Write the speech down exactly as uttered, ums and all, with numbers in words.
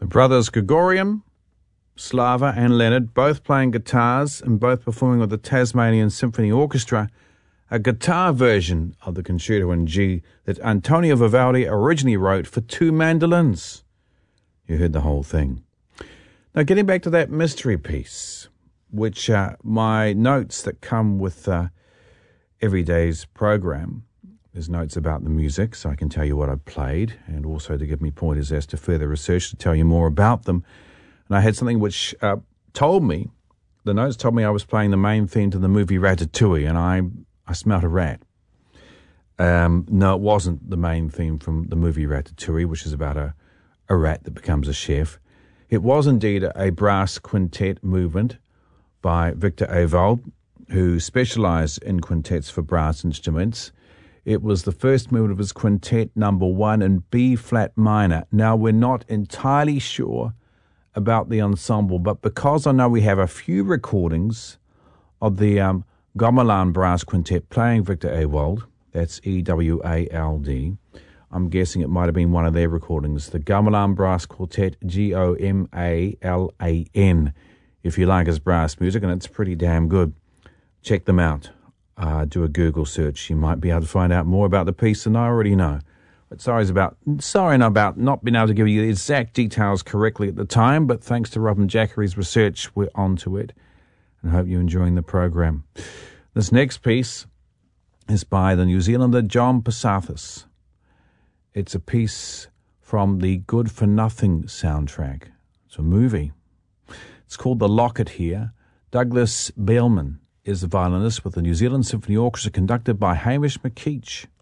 brothers Gregorian, Slava and Leonard, both playing guitars and both performing with the Tasmanian Symphony Orchestra, a guitar version of the Concerto in G that Antonio Vivaldi originally wrote for two mandolins. You heard the whole thing. Now, getting back to that mystery piece, which uh, my notes that come with uh, every day's program, there's notes about the music, so I can tell you what I played, and also to give me pointers as to further research to tell you more about them. And I had something which uh, told me, the notes told me I was playing the main theme to the movie Ratatouille, and I, I smelt a rat. Um, no, it wasn't the main theme from the movie Ratatouille, which is about a, a rat that becomes a chef. It was indeed a brass quintet movement by Victor Ewald, who specialized in quintets for brass instruments. It was the first movement of his quintet number one in B-flat minor. Now, we're not entirely sure about the ensemble, but because I know we have a few recordings of the um, Gamelan Brass Quintet playing Victor Ewald, that's E W A L D, I'm guessing it might have been one of their recordings, the Gamelan Brass Quartet, G O M A L A N, if you like his brass music, and it's pretty damn good. Check them out. Uh, do a Google search. You might be able to find out more about the piece than I already know. But sorry about sorry about not being able to give you the exact details correctly at the time, but thanks to Robin Jackery's research, we're onto it. And I hope you're enjoying the program. This next piece is by the New Zealander John Passathis. It's a piece from the Good for Nothing soundtrack. It's a movie. It's called The Locket here. Douglas Beilman is the violinist with the New Zealand Symphony Orchestra conducted by Hamish McKeach.